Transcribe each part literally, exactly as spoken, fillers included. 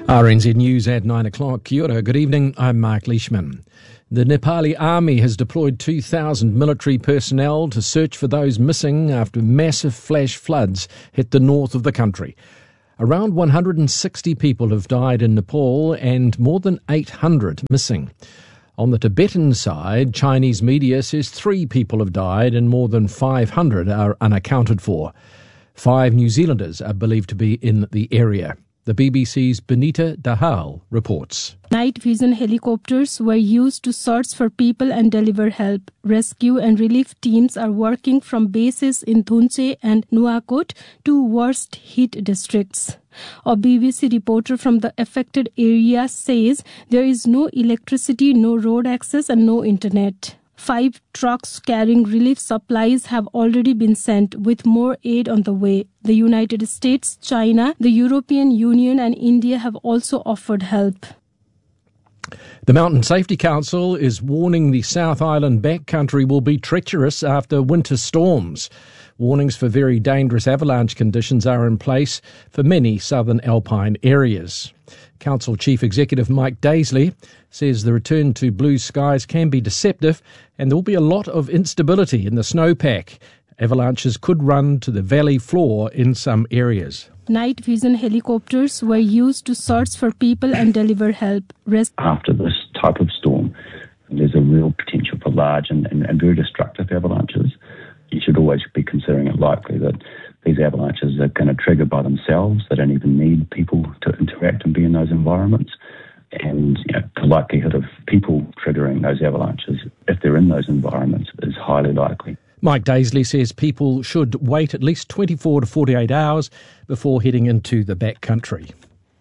R N Z News at nine o'clock. Kia ora, good evening, I'm Mark Leishman. The Nepali army has deployed two thousand military personnel to search for those missing after massive flash floods hit the north of the country. Around one hundred sixty people have died in Nepal and more than eight hundred missing. On the Tibetan side, Chinese media says three people have died and more than five hundred are unaccounted for. Five New Zealanders are believed to be in the area. The B B C's Benita Dahal reports. Night vision helicopters were used to search for people and deliver help. Rescue and relief teams are working from bases in Thunche and Nuwakot, two worst hit districts. A B B C reporter from the affected area says there is no electricity, no road access and no internet. Five trucks carrying relief supplies have already been sent, with more aid on the way. The United States, China, the European Union and India have also offered help. The Mountain Safety Council is warning the South Island backcountry will be treacherous after winter storms. Warnings for very dangerous avalanche conditions are in place for many southern alpine areas. Council Chief Executive Mike Daisley says the return to blue skies can be deceptive and there will be a lot of instability in the snowpack. Avalanches could run to the valley floor in some areas. Night vision helicopters were used to search for people and deliver help. Rest- After this type of storm, there's a real potential for large and, and, and very destructive avalanches. You should always be considering it likely that these avalanches are going to trigger by themselves. They don't even need people to interact and be in those environments. And you know, the likelihood of people triggering those avalanches, if they're in those environments, is highly likely. Mike Daisley says people should wait at least twenty-four to forty-eight hours before heading into the backcountry.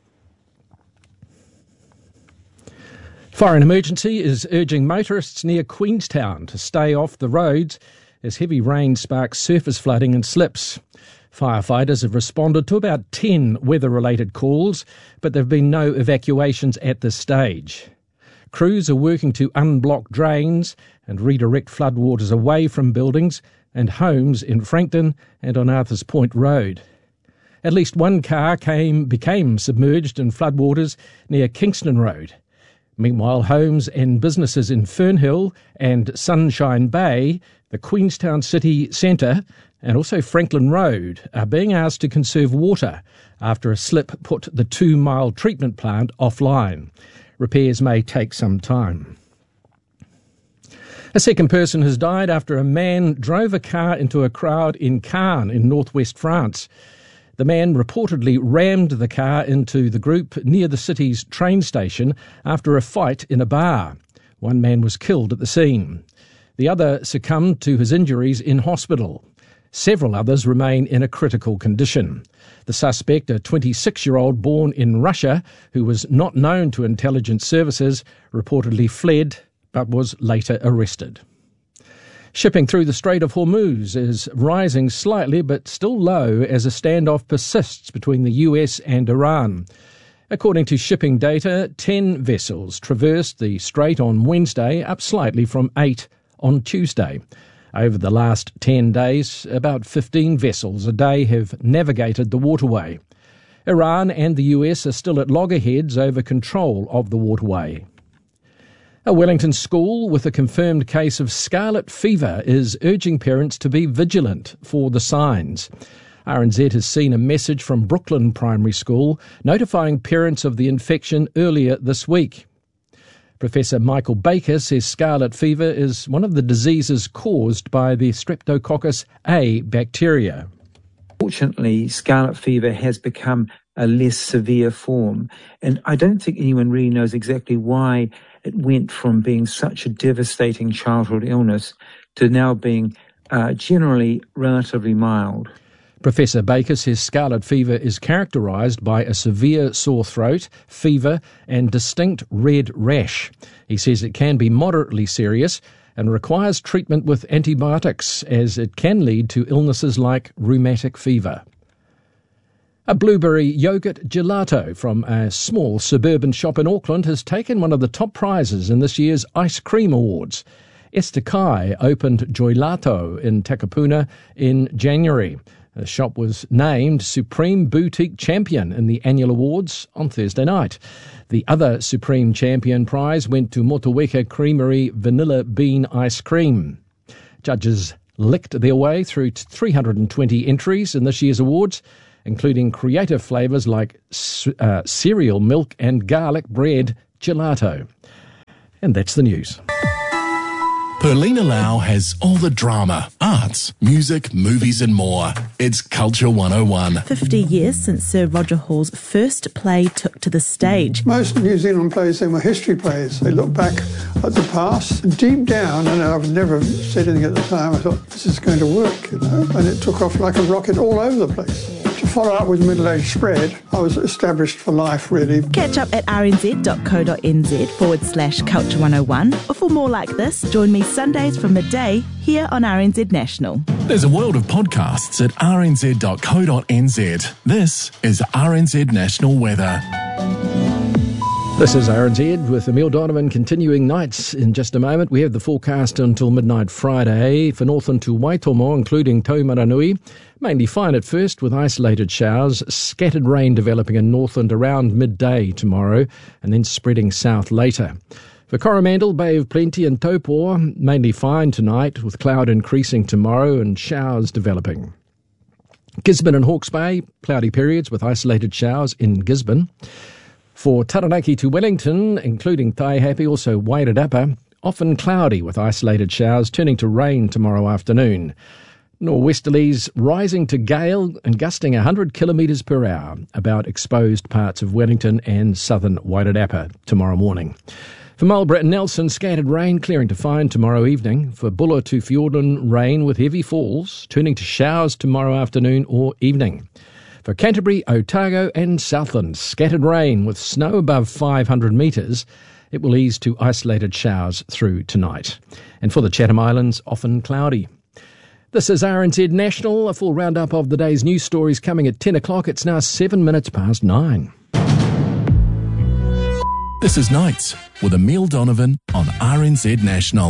Foreign Emergency is urging motorists near Queenstown to stay off the roads as heavy rain sparks surface flooding and slips. Firefighters have responded to about ten weather-related calls, but there have been no evacuations at this stage. Crews are working to unblock drains and redirect floodwaters away from buildings and homes in Frankton and on Arthurs Point Road. At least one car came became submerged in floodwaters near Kingston Road. Meanwhile, homes and businesses in Fernhill and Sunshine Bay, the Queenstown City Centre and also Franklin Road are being asked to conserve water after a slip put the two-mile treatment plant offline. Repairs may take some time. A second person has died after a man drove a car into a crowd in Caen in northwest France. The man reportedly rammed the car into the group near the city's train station after a fight in a bar. One man was killed at the scene. The other succumbed to his injuries in hospital. Several others remain in a critical condition. The suspect, a twenty-six-year-old born in Russia, who was not known to intelligence services, reportedly fled but was later arrested. Shipping through the Strait of Hormuz is rising slightly but still low as a standoff persists between the U S and Iran. According to shipping data, ten vessels traversed the strait on Wednesday, up slightly from eight on Tuesday. Over the last ten days, about fifteen vessels a day have navigated the waterway. Iran and the U S are still at loggerheads over control of the waterway. A Wellington school with a confirmed case of scarlet fever is urging parents to be vigilant for the signs. R N Z has seen a message from Brooklyn Primary School notifying parents of the infection earlier this week. Professor Michael Baker says scarlet fever is one of the diseases caused by the Streptococcus A bacteria. Fortunately, scarlet fever has become a less severe form, and I don't think anyone really knows exactly why it went from being such a devastating childhood illness to now being uh, generally relatively mild. Professor Baker says scarlet fever is characterised by a severe sore throat, fever and distinct red rash. He says it can be moderately serious and requires treatment with antibiotics, as it can lead to illnesses like rheumatic fever. A blueberry yogurt gelato from a small suburban shop in Auckland has taken one of the top prizes in this year's Ice Cream Awards. Esther Kai opened Joylato in Takapuna in January. The shop was named Supreme Boutique Champion in the annual awards on Thursday night. The other Supreme Champion prize went to Motueka Creamery Vanilla Bean Ice Cream. Judges licked their way through three hundred twenty entries in this year's awards, including creative flavours like uh, cereal milk and garlic bread gelato. And that's the news. Perlina Lau has all the drama, arts, music, movies and more. It's Culture one oh one. fifty years since Sir Roger Hall's first play took to the stage. Most New Zealand plays then were history plays. They look back at the past. Deep down, and I've never said anything at the time, I thought, this is going to work, you know. And it took off like a rocket all over the place. To follow up with Middle Age Spread, I was established for life, really. Catch up at rnz.co.nz forward slash culture one oh one. Or for more like this, join me Sundays from midday here on R N Z National. There's a world of podcasts at r n z dot co dot n z. This is R N Z National Weather. This is R N Z with Emile Donovan continuing nights in just a moment. We have the forecast until midnight Friday for Northland to Waitomo, including Taumaranui. Mainly fine at first with isolated showers, scattered rain developing in Northland around midday tomorrow and then spreading south later. For Coromandel, Bay of Plenty and Taupo, mainly fine tonight with cloud increasing tomorrow and showers developing. Gisborne and Hawke's Bay, cloudy periods with isolated showers in Gisborne. For Taranaki to Wellington, including Taihape, also Wairarapa, often cloudy with isolated showers turning to rain tomorrow afternoon. Nor'westerlies rising to gale and gusting one hundred kilometres per hour about exposed parts of Wellington and southern Wairarapa tomorrow morning. For Marlborough and Nelson, scattered rain clearing to fine tomorrow evening. For Buller to Fiordland, rain with heavy falls turning to showers tomorrow afternoon or evening. For Canterbury, Otago and Southland, scattered rain with snow above five hundred metres. It will ease to isolated showers through tonight. And for the Chatham Islands, often cloudy. This is R N Z National, a full roundup of the day's news stories coming at ten o'clock. It's now seven minutes past nine. This is Nights with Emile Donovan on R N Z National.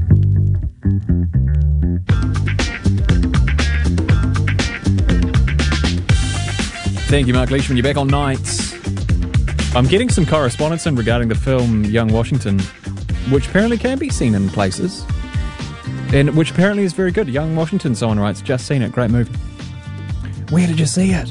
Thank you, Mark Leishman. You're back on Nights. I'm getting some correspondence in regarding the film Young Washington, which apparently can be seen in places, and which apparently is very good. Young Washington, someone writes, just seen it, great movie. Where did you see it?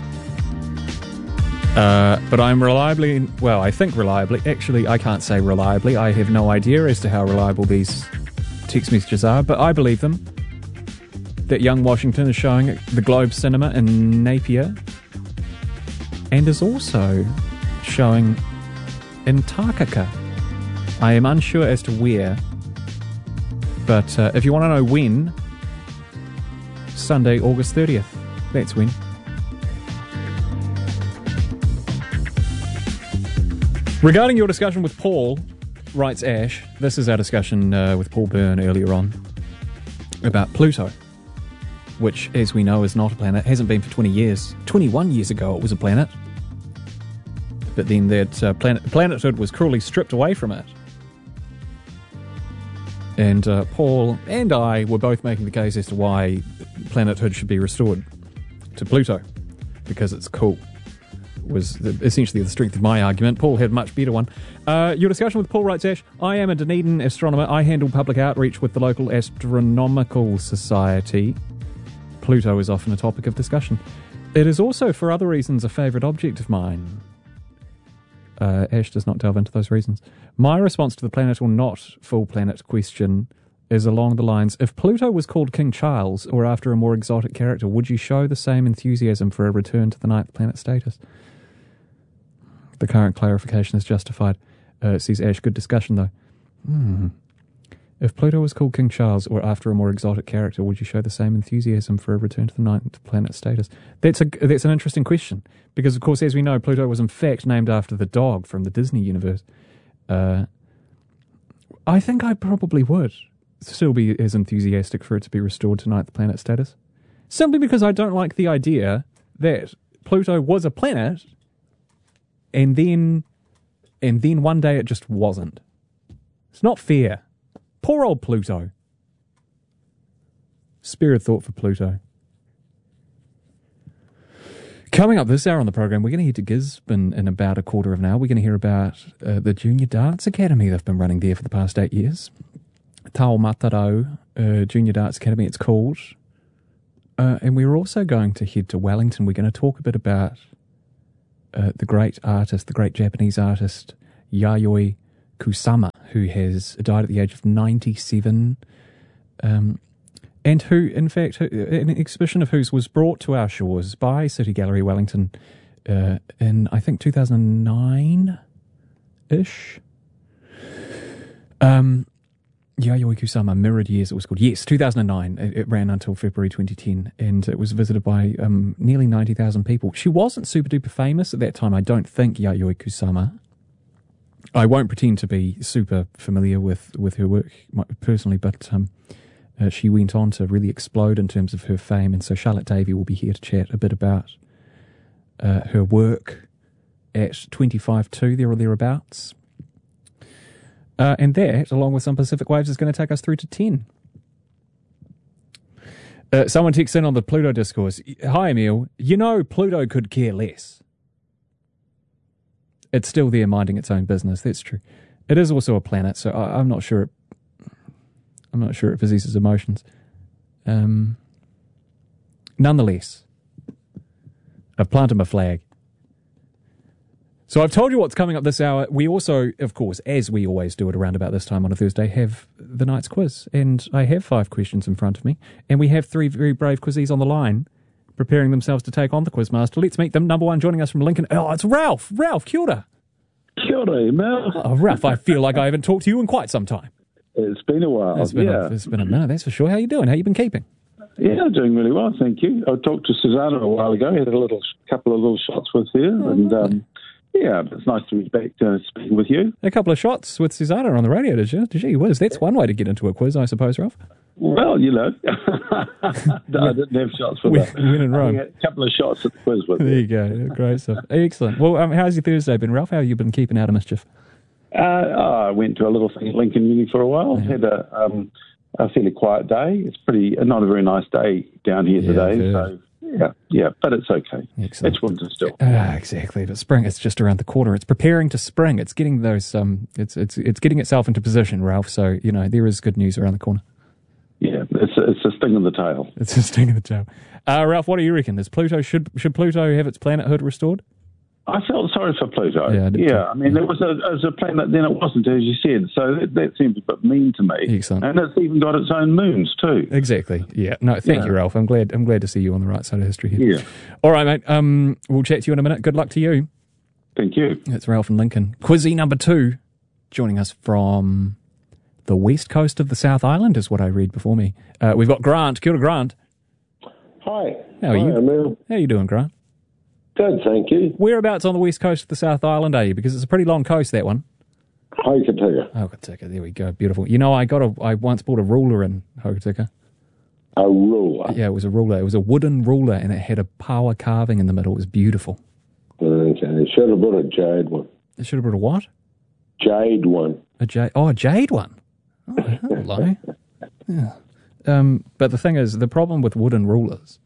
Uh, but I'm reliably, well, I think reliably, actually I can't say reliably, I have no idea as to how reliable these text messages are, but I believe them, that Young Washington is showing at the Globe Cinema in Napier, and is also showing in Takaka. I am unsure as to where, but uh, if you want to know when, Sunday, August thirtieth, that's when. Regarding your discussion with Paul, writes Ash, this is our discussion uh, with Paul Byrne earlier on about Pluto, which, as we know, is not a planet. It hasn't been for twenty years. twenty-one years ago it was a planet. But then that uh, planet, planethood was cruelly stripped away from it. And uh, Paul and I were both making the case as to why planethood should be restored to Pluto, because it's cool. Was the, essentially the strength of my argument. Paul had a much better one. Uh, your discussion with Paul, writes Ash, I am a Dunedin astronomer. I handle public outreach with the local Astronomical Society. Pluto is often a topic of discussion. It is also, for other reasons, a favourite object of mine. Uh, Ash does not delve into those reasons. My response to the planet or not full planet question is along the lines, if Pluto was called King Charles or after a more exotic character, would you show the same enthusiasm for a return to the ninth planet status? The current clarification is justified. Uh, says Ash, good discussion though. Hmm. If Pluto was called King Charles or after a more exotic character, would you show the same enthusiasm for a return to the ninth planet status? That's a that's an interesting question, because of course, as we know, Pluto was in fact named after the dog from the Disney universe. Uh, I think I probably would still be as enthusiastic for it to be restored to ninth planet status, simply because I don't like the idea that Pluto was a planet and then and then one day it just wasn't. It's not fair. Poor old Pluto. Spare a thought for Pluto. Coming up this hour on the program, we're going to head to Gisborne in about a quarter of an hour. We're going to hear about uh, the Junior Darts Academy they've been running there for the past eight years. Tau Matarau uh, Junior Darts Academy, it's called. Uh, and we're also going to head to Wellington. We're going to talk a bit about uh, the great artist, the great Japanese artist, Yayoi Kusama, who has died at the age of ninety-seven. Um, and who, in fact, who, an exhibition of whose was brought to our shores by City Gallery Wellington uh, in, I think, two thousand nine-ish. Um, Yayoi Kusama, Mirrored Years, it was called. Yes, two thousand nine. It, it ran until February twenty ten, and it was visited by um, nearly ninety thousand people. She wasn't super-duper famous at that time, I don't think, Yayoi Kusama. I won't pretend to be super familiar with, with her work personally, but um, uh, she went on to really explode in terms of her fame, and so Charlotte Davey will be here to chat a bit about uh, her work at twenty-five two, there or thereabouts. Uh, and that, along with some Pacific Waves, is going to take us through to ten. Uh, someone texts in on the Pluto discourse. Hi, Emil. You know Pluto could care less. It's still there minding its own business. That's true. It is also a planet, so I, I'm not sure it, I'm not sure it possesses emotions. Um, nonetheless, I've planted my flag. So I've told you what's coming up this hour. We also, of course, as we always do at around about this time on a Thursday, have the night's quiz. And I have five questions in front of me. And we have three very brave quizzies on the line, preparing themselves to take on the Quizmaster. Let's meet them. Number one, joining us from Lincoln. Oh, it's Ralph. Ralph, kia ora. Kia ora, Mel. Oh, Ralph, I feel like I haven't talked to you in quite some time. It's been a while, it's been yeah. A, it's been a minute, that's for sure. How you doing? How you been keeping? Yeah, doing really well, thank you. I talked to Susanna a while ago. Had a little couple of little shots with her. Oh, and um, yeah, it's nice to be back uh, speaking with you. A couple of shots with Susanna on the radio, did you? Gee whiz, that's one way to get into a quiz, I suppose, Ralph. Well, you know. No, I didn't have shots for that. Win and wrong. A couple of shots at the quiz with There you go. Great stuff. Excellent. Well, um, how's your Thursday been, Ralph? How have you been keeping out of mischief? Uh, oh, I went to a little thing at Lincoln Uni for a while. Yeah. Had a, um, a fairly quiet day. It's pretty not a very nice day down here yeah, today. So yeah, yeah, but it's okay. Excellent. It's winter still. Ah, exactly. But spring, it's just around the corner. It's preparing to spring. It's getting those. Um, it's it's it's getting itself into position, Ralph. So you know there is good news around the corner. Yeah, it's a, it's a sting in the tail. It's a sting in the tail. Uh, Ralph, what do you reckon? Is Pluto should should Pluto have its planethood restored? I felt sorry for Pluto. Yeah, I, did yeah, I mean, it was, a, it was a planet, then it wasn't, as you said. So that, that seems a bit mean to me. Excellent. And it's even got its own moons too. Exactly. Yeah. No, thank yeah. you, Ralph. I'm glad. I'm glad to see you on the right side of history here. Yeah. All right, mate. Um, we'll chat to you in a minute. Good luck to you. Thank you. It's Ralph and Lincoln. Quizzy number two, joining us from the west coast of the South Island, is what I read before me. Uh, we've got Grant. Kia ora, Grant. Hi. How are Hi, you? Emil. How are you doing, Grant? Good, thank you. Whereabouts on the west coast of the South Island are you? Because it's a pretty long coast, that one. Hokitika. Hokitika, there we go. Beautiful. You know, I got a. I once bought a ruler in Hokitika. A ruler? Yeah, it was a ruler. It was a wooden ruler, and it had a power carving in the middle. It was beautiful. Okay, should have bought a jade one. It should have brought a what? Jade one. A jade? Oh, a jade one. Oh, hello. Yeah. Um, but the thing is, the problem with wooden rulers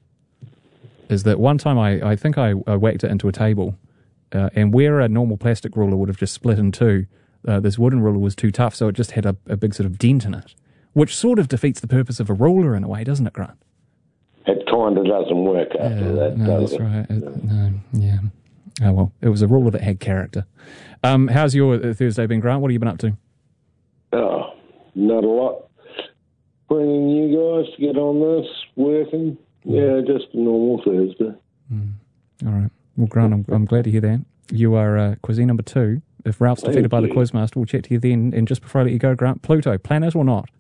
is that one time I, I think I, I whacked it into a table, uh, and where a normal plastic ruler would have just split in two, uh, this wooden ruler was too tough, so it just had a, a big sort of dent in it, which sort of defeats the purpose of a ruler in a way, doesn't it, Grant? It kind of doesn't work after yeah, that, no, does that's it? right. It, no, yeah. Oh, well, it was a ruler that had character. Um, how's your Thursday been, Grant? What have you been up to? Oh, not a lot. Bringing you guys to get on this, working. Yeah, just a normal Thursday. Mm. All right. Well, Grant, I'm, I'm glad to hear that. You are uh, Quizzy number two. If Ralph's defeated Thank by you. the Quizmaster, we'll chat to you then. And just before I let you go, Grant, Pluto, planet or not?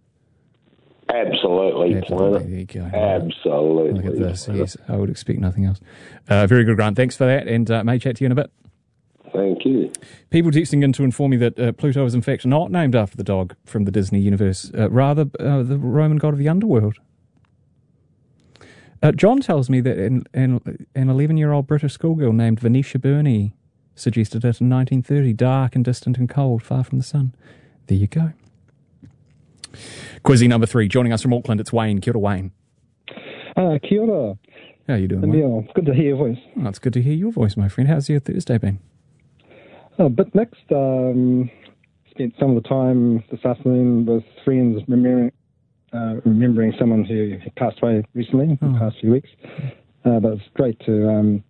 Absolutely, Absolutely. planet. There you go. Absolutely. Look at this. Yes, I would expect nothing else. Uh, very good, Grant. Thanks for that. And uh, may chat to you in a bit. Thank you. People texting in to inform me that uh, Pluto is in fact not named after the dog from the Disney universe, uh, rather uh, the Roman god of the underworld. Uh, John tells me that an, an, an eleven-year-old British schoolgirl named Venetia Burney suggested it in nineteen thirty, dark and distant and cold, far from the sun. There you go. Quizzy number three, joining us from Auckland, it's Wayne. Kia ora, Wayne. Uh, kia ora. How are you doing, Wayne? Neil, good to hear your voice. Oh, it's good to hear your voice, my friend. How's your Thursday been? Oh, a bit mixed. Um, spent some of the time this afternoon with friends remembering, uh, remembering someone who passed away recently oh. in the past few weeks. Uh, but it's great to um,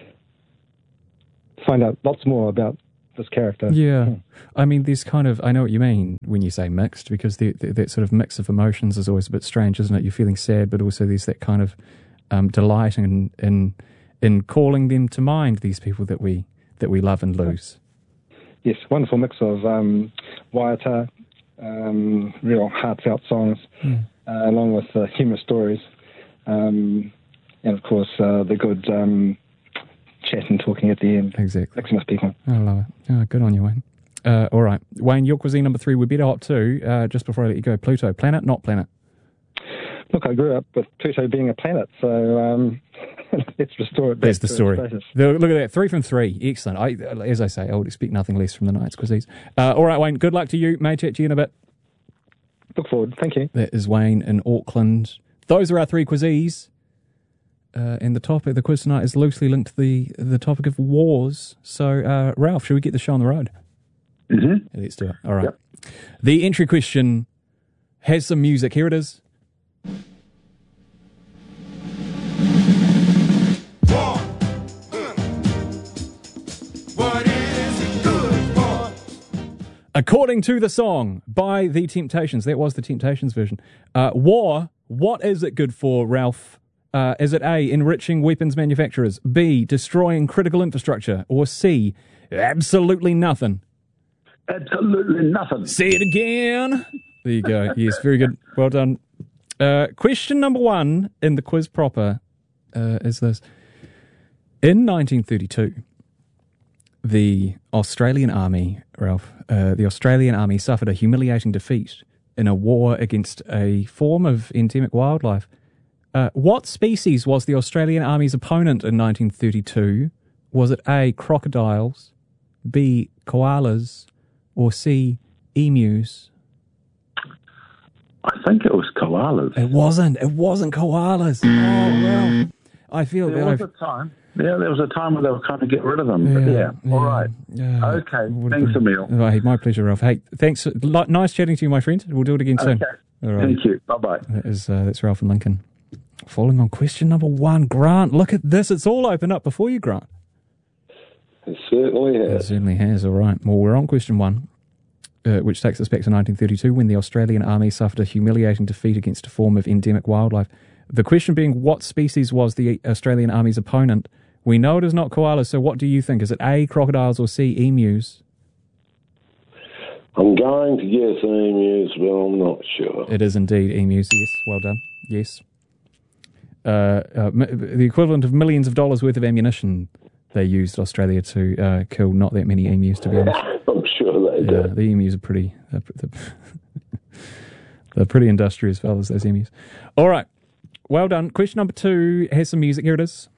find out lots more about this character. Yeah. I mean, there's kind of, I know what you mean when you say mixed, because the, the, that sort of mix of emotions is always a bit strange, isn't it? You're feeling sad, but also there's that kind of um, delight in, in in calling them to mind, these people that we that we love and lose. Yes, wonderful mix of um, waiata, um, real heartfelt songs, mm. uh, along with uh, humorous stories, um, and of course uh, the good um, chat and talking at the end. Exactly. Maximus people. I love it. Oh, good on you, Wayne. Uh, all right. Wayne, your cuisine number three, we better hop to, uh, just before I let you go, Pluto. Planet, not planet? Look, I grew up with Pluto being a planet, so um, let's restore it back. There's the to story. its status. The, look at that, three from three. Excellent. I, as I say, I would expect nothing less from the Night's Cuisines. Uh, all right, Wayne, good luck to you. May chat to you in a bit. Look forward. Thank you. That is Wayne in Auckland. Those are our three quizzes. Uh, and the topic, the quiz tonight, is loosely linked to the the topic of wars. So, uh, Ralph, should we get the show on the road? Mm-hmm. Yeah, let's do it. All right. Yep. The entry question has some music. Here it is. According to the song by The Temptations, that was The Temptations version. Uh, war, what is it good for, Ralph? Uh, is it A, enriching weapons manufacturers, B, destroying critical infrastructure, or C, absolutely nothing? Absolutely nothing. Say it again. There you go. Yes, very good. Well done. Uh, question number one in the quiz proper uh, is this. In nineteen thirty-two, the Australian Army, Ralph, uh, the Australian Army suffered a humiliating defeat in a war against a form of endemic wildlife. Uh, what species was the Australian Army's opponent in nineteen thirty-two? Was it A, crocodiles, B, koalas, or C, emus? I think it was koalas. It wasn't. It wasn't koalas. Oh, well. I feel there that was I've... a time. Yeah, there was a time where they were trying to get rid of them. But yeah, yeah, yeah all right. Yeah, okay, thanks, been... Emil. Oh, hey, my pleasure, Ralph. Hey, thanks. Nice chatting to you, my friend. We'll do it again soon. Okay. All right. Thank you. Bye-bye. That is, uh, that's Ralph and Lincoln. Falling on question number one. Grant, look at this. It's all opened up before you, Grant. It certainly has. It certainly has. All right. Well, we're on question one, uh, which takes us back to nineteen thirty-two, when the Australian Army suffered a humiliating defeat against a form of endemic wildlife. The question being, what species was the Australian Army's opponent? We know it is not koalas, so what do you think? Is it A, crocodiles, or C, emus? I'm going to guess emus, but I'm not sure. It is indeed emus, yes. Well done. Yes. Uh, uh, the equivalent of millions of dollars worth of ammunition they used Australia to uh, kill not that many emus, to be honest. I'm sure they Yeah, do. the emus are pretty... They're, they're, they're pretty industrious fellas, those emus. All right. Well done. Question number two has some music. Here it is.